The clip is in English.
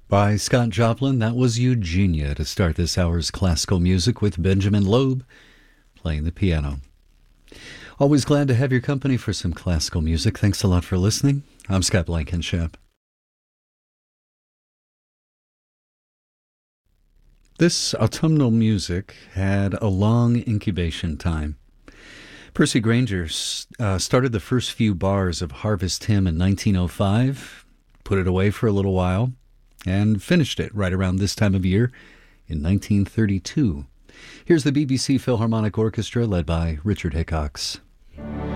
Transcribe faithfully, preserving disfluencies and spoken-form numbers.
By Scott Joplin, that was Eugenia to start this hour's classical music with Benjamin Loeb playing the piano. Always glad to have your company for some classical music. Thanks a lot for listening. I'm Scott Blankenship. This autumnal music had a long incubation time. Percy Grainger uh, started the first few bars of Harvest Hymn in nineteen oh five, put it away for a little while, and finished it right around this time of year in nineteen thirty-two. Here's the B B C Philharmonic Orchestra led by Richard Hickox.